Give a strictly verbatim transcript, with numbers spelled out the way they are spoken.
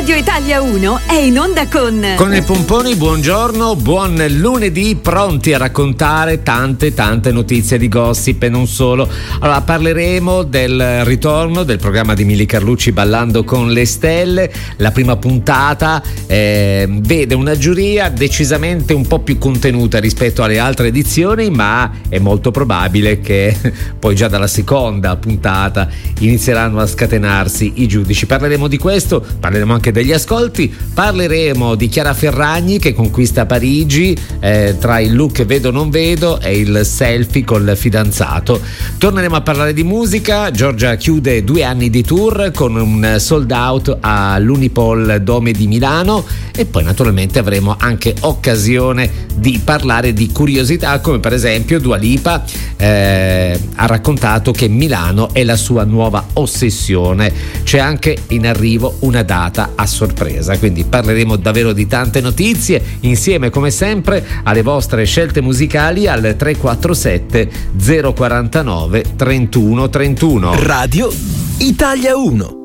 Radio Italia uno è in onda con Con il Pomponi, buongiorno, buon lunedì, pronti a raccontare tante tante notizie di gossip e non solo. Allora parleremo del ritorno del programma di Mili Carlucci, Ballando con le stelle. La prima puntata eh, vede una giuria decisamente un po' più contenuta rispetto alle altre edizioni, ma è molto probabile che poi già dalla seconda puntata inizieranno a scatenarsi i giudici. Parleremo di questo, parleremo anche degli ascolti, parleremo di Chiara Ferragni che conquista Parigi eh, tra il look vedo non vedo e il selfie col fidanzato. Torneremo a parlare di musica. Giorgia chiude due anni di tour con un sold out all'Unipol Dome di Milano e poi naturalmente avremo anche occasione di parlare di curiosità, come per esempio Dua Lipa eh, ha raccontato che Milano è la sua nuova ossessione. C'è anche in arrivo una data a sorpresa, quindi parleremo davvero di tante notizie insieme come sempre alle vostre scelte musicali al tre quattro sette zero quarantanove trentuno trentuno. Radio Italia uno.